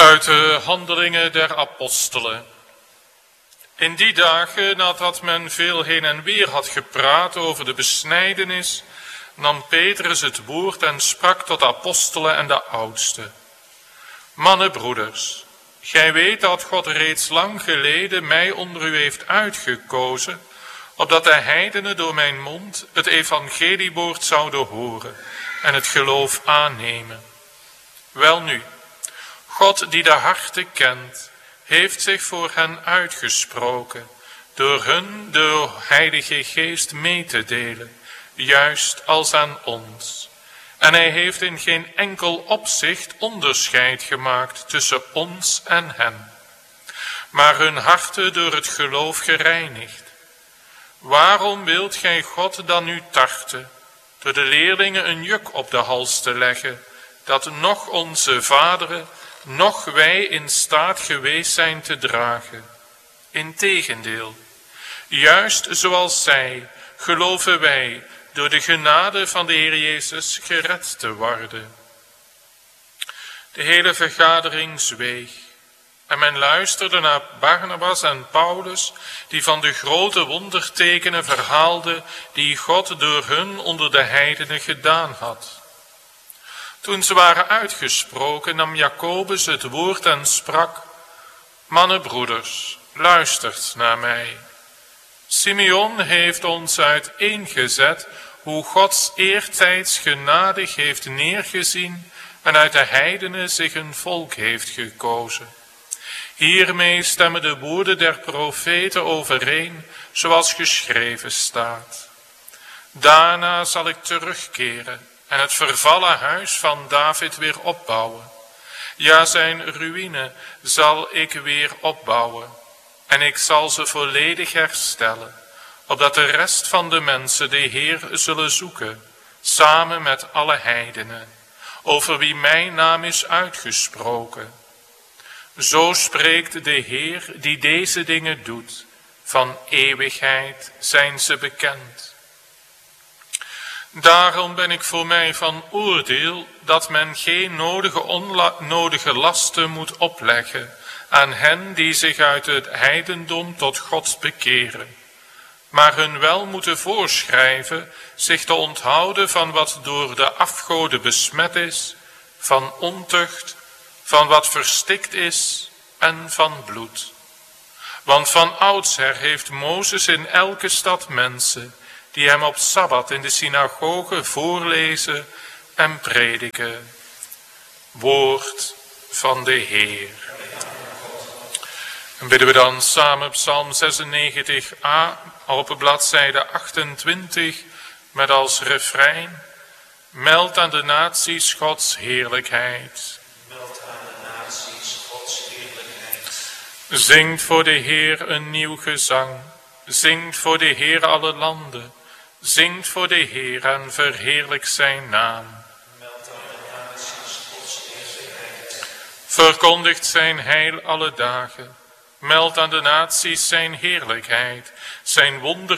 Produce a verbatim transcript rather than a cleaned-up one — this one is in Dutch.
Uit de Handelingen der Apostelen. In die dagen, nadat men veel heen en weer had gepraat over de besnijdenis, nam Petrus het woord en sprak tot de apostelen en de oudsten. Mannen, broeders, gij weet dat God reeds lang geleden mij onder u heeft uitgekozen, opdat de heidenen door mijn mond het evangeliewoord zouden horen en het geloof aannemen. Welnu, God die de harten kent, heeft zich voor hen uitgesproken, door hun de Heilige Geest mee te delen, juist als aan ons. En hij heeft in geen enkel opzicht onderscheid gemaakt tussen ons en hen, maar hun harten door het geloof gereinigd. Waarom wilt gij God dan nu tarten, door de leerlingen een juk op de hals te leggen, dat nog onze vaderen, noch wij in staat geweest zijn te dragen? Integendeel, juist zoals zij, geloven wij door de genade van de Heer Jezus gered te worden. De hele vergadering zweeg en men luisterde naar Barnabas en Paulus, die van de grote wondertekenen verhaalden die God door hun onder de heidenen gedaan had. Toen ze waren uitgesproken, nam Jacobus het woord en sprak: Mannen, broeders, luistert naar mij. Simeon heeft ons uiteengezet hoe Gods eertijds genadig heeft neergezien en uit de heidenen zich een volk heeft gekozen. Hiermee stemmen de woorden der profeten overeen, zoals geschreven staat. Daarna zal ik terugkeren en het vervallen huis van David weer opbouwen. Ja, zijn ruïne zal ik weer opbouwen. En ik zal ze volledig herstellen, opdat de rest van de mensen de Heer zullen zoeken, samen met alle heidenen, over wie mijn naam is uitgesproken. Zo spreekt de Heer die deze dingen doet, van eeuwigheid zijn ze bekend. Daarom ben ik voor mij van oordeel dat men geen nodige, onla- nodige lasten moet opleggen aan hen die zich uit het heidendom tot God bekeren, maar hun wel moeten voorschrijven zich te onthouden van wat door de afgoden besmet is, van ontucht, van wat verstikt is en van bloed. Want van oudsher heeft Mozes in elke stad mensen die hem op Sabbat in de synagoge voorlezen en prediken. Woord van de Heer. En bidden we dan samen Psalm zesennegentig a op bladzijde achtentwintig met als refrein: Meld aan de naties Gods heerlijkheid. Meld aan de naties Gods heerlijkheid. Zingt voor de Heer een nieuw gezang. Zingt voor de Heer alle landen. Zingt voor de Heer en verheerlijk zijn naam. Meld aan de naties Gods heerlijkheid. Verkondigt zijn heil alle dagen. Meld aan de naties zijn heerlijkheid, zijn wonder